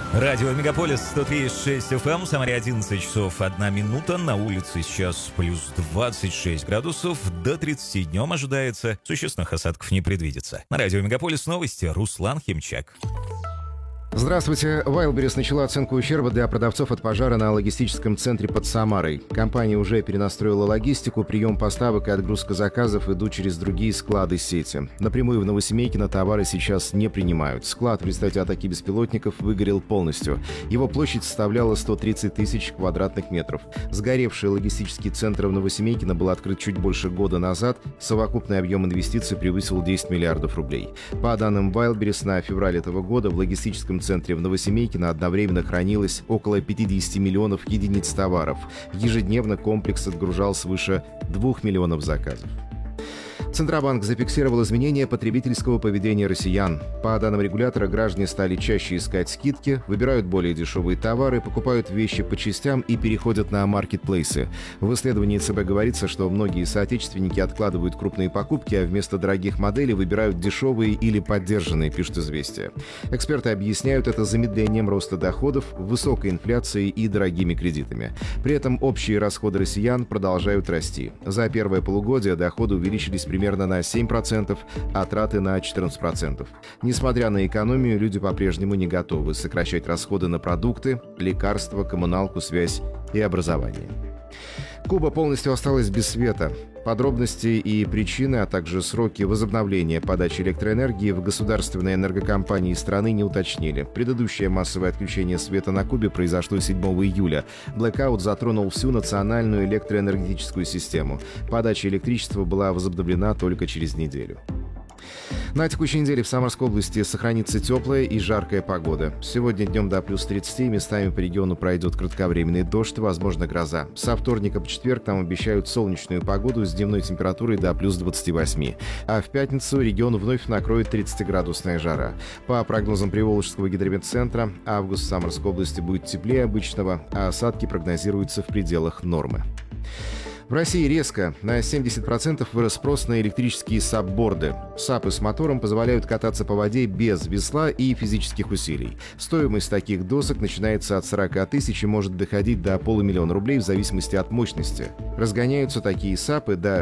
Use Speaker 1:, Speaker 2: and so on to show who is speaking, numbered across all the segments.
Speaker 1: Радио Мегаполис 103,6 FM, в Самаре 11 часов 1 минута, на улице сейчас плюс 26 градусов, до 30 днем ожидается, существенных осадков не предвидится. На Радио Мегаполис новости, Руслан Химчак.
Speaker 2: Здравствуйте. Wildberries начала оценку ущерба для продавцов от пожара на логистическом центре под Самарой. Компания уже перенастроила логистику, прием поставок и отгрузка заказов идут через другие склады сети. Напрямую в Новосемейкино товары сейчас не принимают. Склад в результате атаки беспилотников выгорел полностью. Его площадь составляла 130 тысяч квадратных метров. Сгоревший логистический центр в Новосемейкино был открыт чуть больше года назад. Совокупный объем инвестиций превысил 10 миллиардов рублей. По данным Wildberries, на февраль этого года в логистическом центре в Новосемейкино одновременно хранилось около 50 миллионов единиц товаров. Ежедневно комплекс отгружал свыше 2 миллионов заказов. Центробанк зафиксировал изменения потребительского поведения россиян. По данным регулятора, граждане стали чаще искать скидки, выбирают более дешевые товары, покупают вещи по частям и переходят на маркетплейсы. В исследовании ЦБ говорится, что многие соотечественники откладывают крупные покупки, а вместо дорогих моделей выбирают дешевые или поддержанные, пишет «Известия». Эксперты объясняют это замедлением роста доходов, высокой инфляцией и дорогими кредитами. При этом общие расходы россиян продолжают расти. За первое полугодие доходы увеличились примерно на 7%, а траты на 14%. Несмотря на экономию, люди по-прежнему не готовы сокращать расходы на продукты, лекарства, коммуналку, связь и образование. Куба полностью осталась без света. Подробности и причины, а также сроки возобновления подачи электроэнергии в государственной энергокомпании страны не уточнили. Предыдущее массовое отключение света на Кубе произошло 7 июля. Блэкаут затронул всю национальную электроэнергетическую систему. Подача электричества была возобновлена только через неделю. На текущей неделе в Самарской области сохранится теплая и жаркая погода. Сегодня днем до плюс 30, местами по региону пройдет кратковременный дождь, возможно гроза. Со вторника по четверг там обещают солнечную погоду с дневной температурой до плюс 28. А в пятницу регион вновь накроет 30-градусная жара. По прогнозам Приволжского гидрометцентра, август в Самарской области будет теплее обычного, а осадки прогнозируются в пределах нормы. В России резко на 70% вырос спрос на электрические сапборды. Сапы с мотором позволяют кататься по воде без весла и физических усилий. Стоимость таких досок начинается от 40 тысяч и может доходить до 500 000 рублей в зависимости от мощности. Разгоняются такие сапы до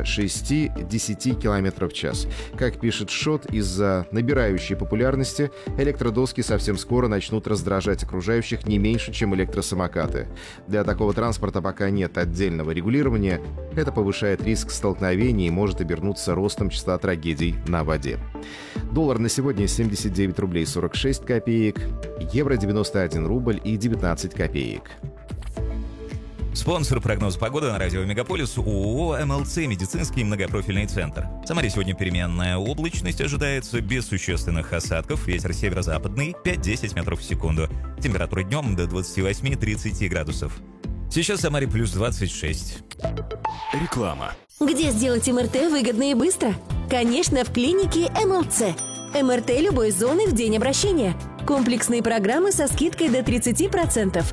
Speaker 2: 6-10 км в час. Как пишет ШОТ, из-за набирающей популярности электродоски совсем скоро начнут раздражать окружающих не меньше, чем электросамокаты. Для такого транспорта пока нет отдельного регулирования. Это повышает риск столкновений и может обернуться ростом числа трагедий на воде. Доллар на сегодня 79 рублей 46 копеек, евро 91 рубль и 19 копеек.
Speaker 1: Спонсор прогноза погоды на радио Мегаполис ООО «МЛЦ» медицинский многопрофильный центр. В Самаре сегодня переменная облачность ожидается без существенных осадков. Ветер северо-западный 5-10 метров в секунду. Температура днем до 28-30 градусов. Сейчас в Самаре плюс 26.
Speaker 3: Реклама.
Speaker 4: Где сделать МРТ выгодно и быстро? Конечно, в клинике МЛЦ. МРТ любой зоны в день обращения. Комплексные программы со скидкой до 30%.